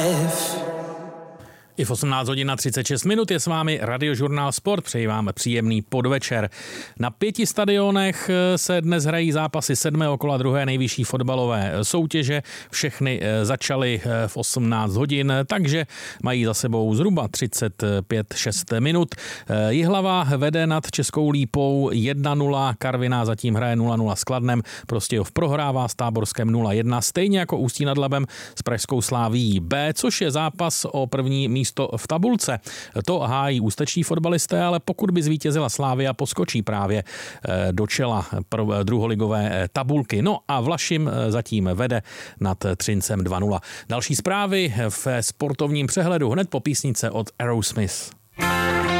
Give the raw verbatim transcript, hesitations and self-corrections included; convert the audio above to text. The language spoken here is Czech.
I v osmnáct hodin a třicet šest minut je s vámi Radiožurnál Sport. Přeji vám příjemný podvečer. Na pěti stadionech se dnes hrají zápasy sedmého kola druhé nejvyšší fotbalové soutěže. Všechny začaly v osmnáct hodin, takže mají za sebou zhruba třicet pět šest minut. Jihlava vede nad Českou Lípou jedna nula, Karviná zatím hraje nula nula s Kladnem, Prostějov prohrává s Táborskem nula jedna, stejně jako Ústí nad Labem s pražskou Slavií B, což je zápas o první místo v tabulce. To hájí ústeční fotbalisté, ale pokud by zvítězila Slavia, poskočí právě do čela druholigové tabulky. No a Vlašim zatím vede nad Třincem dva nula. Další zprávy v sportovním přehledu hned po písnice od Aerosmith.